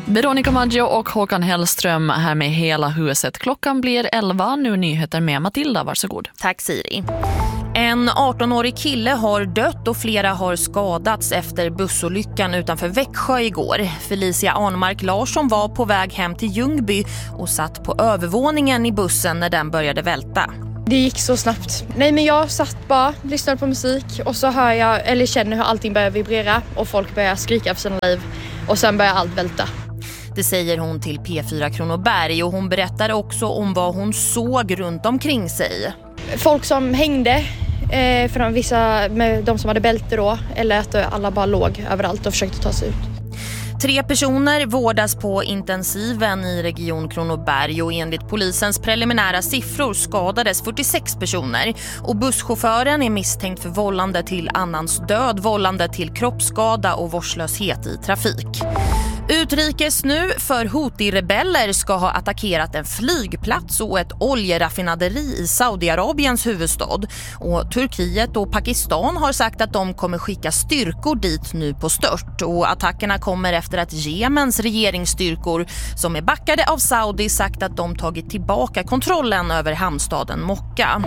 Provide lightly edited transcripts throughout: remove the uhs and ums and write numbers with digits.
Veronica Maggio och Håkan Hellström här med Hela huset. Klockan blir 11, nu nyheter med Matilda, varsågod. Tack Siri. En 18-årig kille har dött och flera har skadats efter bussolyckan utanför Växjö igår. Felicia Arnmark Larsson var på väg hem till Ljungby och satt på övervåningen i bussen när den började välta. Det gick så snabbt. Nej, men jag satt bara, lyssnade på musik och så hör jag, eller känner hur allting börjar vibrera och folk börjar skrika för sina liv och sen börjar allt välta. Det säger hon till P4 Kronoberg och hon berättar också om vad hon såg runt omkring sig. Folk som hängde, för vissa med de som hade bälte då, eller att alla bara låg överallt och försökte ta sig ut. 3 personer vårdas på intensiven i Region Kronoberg och enligt polisens preliminära siffror skadades 46 personer. Och busschauffören är misstänkt för vållande till annans död, vållande till kroppsskada och vårdslöshet i trafik. Utrikes nu, för Houthi-rebeller ska ha attackerat en flygplats och ett oljeraffinaderi i Saudiarabiens huvudstad. Och Turkiet och Pakistan har sagt att de kommer skicka styrkor dit nu på stört. Och attackerna kommer efter att Jemens regeringsstyrkor, som är backade av Saudi, sagt att de tagit tillbaka kontrollen över hamnstaden Mokka.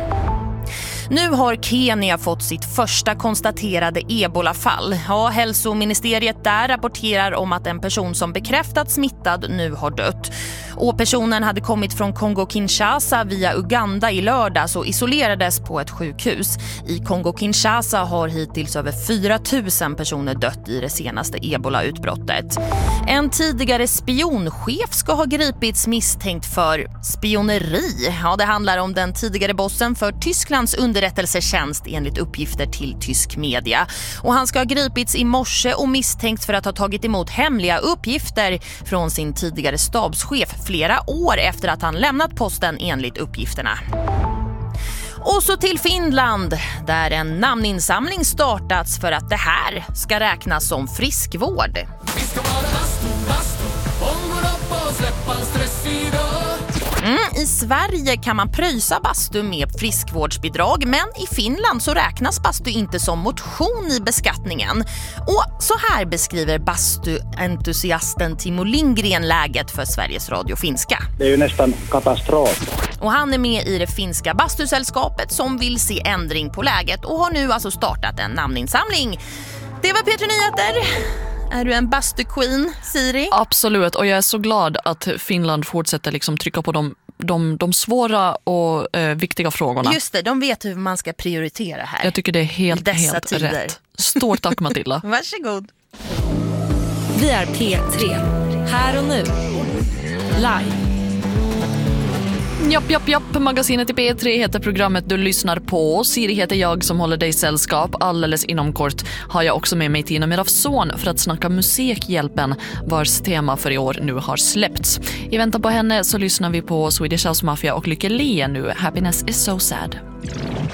Nu har Kenya fått sitt första konstaterade ebolafall. Ja, hälsoministeriet där rapporterar om att en person som bekräftat smittad nu har dött. Och personen hade kommit från Kongo-Kinshasa via Uganda i lördags och isolerades på ett sjukhus. I Kongo-Kinshasa har hittills över 4 000 personer dött i det senaste ebola-utbrottet. En tidigare spionchef ska ha gripits misstänkt för spioneri. Ja, det handlar om den tidigare bossen för Tysklands underrättelsetjänst enligt uppgifter till tysk media. Och han ska ha gripits i morse och misstänkt för att ha tagit emot hemliga uppgifter från sin tidigare stabschef flera år efter att han lämnat posten enligt uppgifterna. Och så till Finland, där en namninsamling startats för att det här ska räknas som friskvård. Vi ska vara bastu, och släppa stress idag. I Sverige kan man pröjsa bastu med friskvårdsbidrag, men i Finland så räknas bastu inte som motion i beskattningen. Och så här beskriver bastuentusiasten Timo Lindgren läget för Sveriges Radio Finska. Det är ju nästan katastrof. Och han är med i det finska bastusällskapet som vill se ändring på läget och har nu alltså startat en namninsamling. Det var P3 Nyheter. Är du en bastu-queen, Siri? Absolut, och jag är så glad att Finland fortsätter liksom trycka på de svåra och viktiga frågorna. Just det, de vet hur man ska prioritera här. Jag tycker det är helt rätt. Stort tack Matilda. Varsågod. Vi är P3, här och nu, live. Japp, magasinet i P3 heter programmet du lyssnar på. Siri heter jag som håller dig sällskap. Alldeles inom kort har jag också med mig Tina Mirafson för att snacka Musikhjälpen, vars tema för i år nu har släppts. I väntan på henne så lyssnar vi på Swedish House Mafia och Lykke Li nu. Happiness is so sad.